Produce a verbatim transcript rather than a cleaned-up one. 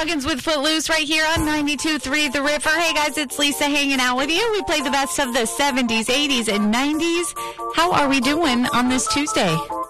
Loggins with Footloose right here on ninety-two point three The River. Hey guys, it's Lisa hanging out with you. We play the best of the seventies, eighties, and nineties. How are we doing on this Tuesday?